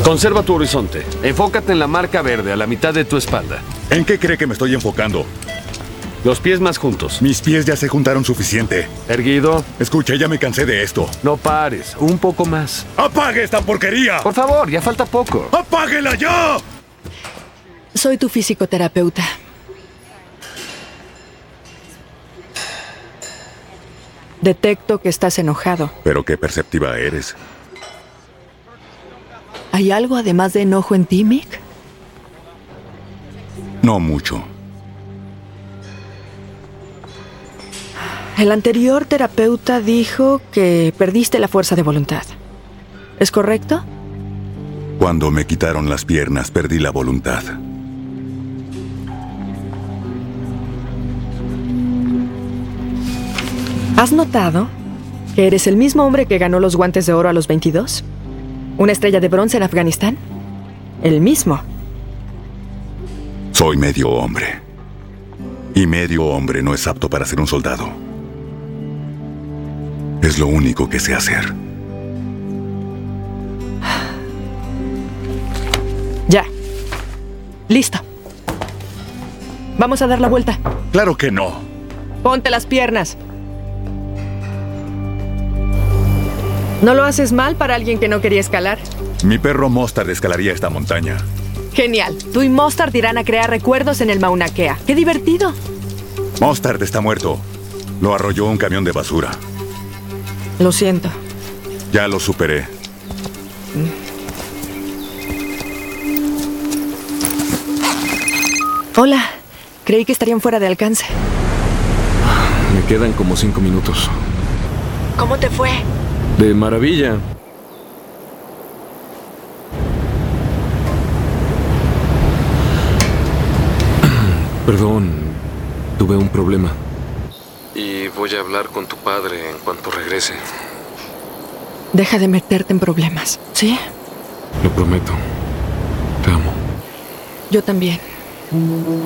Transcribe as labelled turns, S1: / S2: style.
S1: Conserva tu horizonte. Enfócate en la marca verde a la mitad de tu espalda.
S2: ¿En qué cree que me estoy enfocando?
S1: Los pies más juntos.
S2: Mis pies ya se juntaron suficiente.
S1: Erguido.
S2: Escucha, ya me cansé de esto.
S1: No pares. Un poco más.
S2: ¡Apague esta porquería!
S1: Por favor, ya falta poco.
S2: ¡Apáguela ya!
S3: Soy tu fisioterapeuta. Detecto que estás enojado.
S2: Pero qué perceptiva eres.
S3: ¿Hay algo además de enojo en ti, Mick?
S2: No mucho.
S3: El anterior terapeuta dijo que perdiste la fuerza de voluntad. ¿Es correcto?
S2: Cuando me quitaron las piernas, perdí la voluntad.
S3: ¿Has notado que eres el mismo hombre que ganó los guantes de oro a los 22? ¿Una estrella de bronce en Afganistán? El mismo.
S2: Soy medio hombre. Y medio hombre no es apto para ser un soldado. Es lo único que sé hacer.
S3: Ya. Listo. Vamos a dar la vuelta.
S2: Claro que no.
S3: Ponte las piernas. ¿No lo haces mal para alguien que no quería escalar?
S2: Mi perro Mustard escalaría esta montaña.
S3: Genial. Tú y Mustard irán a crear recuerdos en el Mauna Kea. ¡Qué divertido!
S2: Mustard está muerto. Lo arrolló un camión de basura.
S3: Lo siento.
S2: Ya lo superé.
S3: Hola. Creí que estarían fuera de alcance.
S4: Me quedan como 5 minutos.
S3: ¿Cómo te fue?
S4: De maravilla. Perdón, tuve un problema. Y voy a hablar con tu padre en cuanto regrese.
S3: Deja de meterte en problemas, ¿sí?
S4: Lo prometo. Te amo.
S3: Yo también.